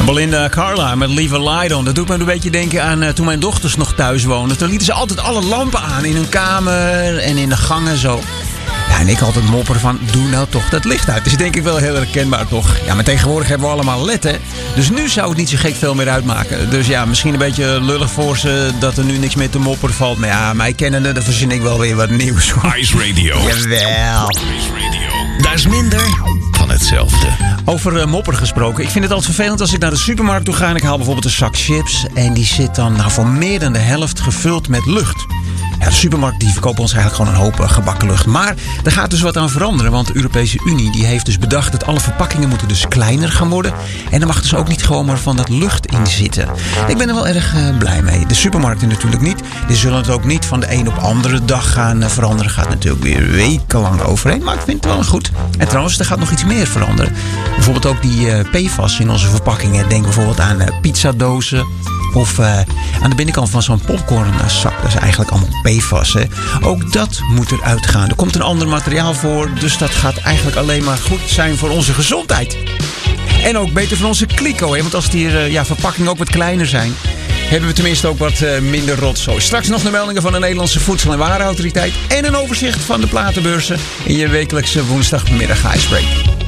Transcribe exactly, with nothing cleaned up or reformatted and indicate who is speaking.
Speaker 1: Belinda Carlisle met Leave a Light On. Dat doet me een beetje denken aan uh, toen mijn dochters nog thuis woonden. Toen lieten ze altijd alle lampen aan in hun kamer en in de gangen zo. Ja, en ik altijd mopperen van, doe nou toch dat licht uit. Dat is denk ik wel heel herkenbaar toch. Ja, maar tegenwoordig hebben we allemaal L E D, hè. Dus nu zou het niet zo gek veel meer uitmaken. Dus ja, misschien een beetje lullig voor ze dat er nu niks meer te mopperen valt. Maar ja, mij kennende, dan verzin ik wel weer wat nieuws.
Speaker 2: Ice Radio.
Speaker 1: Jawel.
Speaker 2: Ice Radio. Daar is minder van hetzelfde.
Speaker 1: Over uh, mopperen gesproken. Ik vind het altijd vervelend als ik naar de supermarkt toe ga en ik haal bijvoorbeeld een zak chips. En die zit dan nou, voor meer dan de helft gevuld met lucht. Ja, de supermarkt die verkoopt ons eigenlijk gewoon een hoop uh, gebakken lucht. Maar er gaat dus wat aan veranderen. Want de Europese Unie die heeft dus bedacht dat alle verpakkingen moeten dus kleiner gaan worden. En er mag dus ook niet gewoon maar van dat lucht in zitten. Ik ben er wel erg uh, blij mee. De supermarkten natuurlijk niet. Die zullen het ook niet van de een op andere dag gaan uh, veranderen. Gaat natuurlijk weer wekenlang overheen. Maar ik vind het wel goed. En trouwens, er gaat nog iets meer veranderen. Bijvoorbeeld ook die uh, P F A S in onze verpakkingen. Denk bijvoorbeeld aan uh, pizzadozen. Of uh, aan de binnenkant van zo'n popcornzak. Dat is eigenlijk allemaal P F A S. Hè. Ook dat moet eruit gaan. Er komt een ander materiaal voor. Dus dat gaat eigenlijk alleen maar goed zijn voor onze gezondheid. En ook beter voor onze kliko. Hè. Want als die uh, ja, verpakkingen ook wat kleiner zijn, hebben we tenminste ook wat uh, minder rotzooi. Straks nog de meldingen van de Nederlandse Voedsel- en Warenautoriteit. En een overzicht van de platenbeurzen in je wekelijkse woensdagmiddag Icebreak.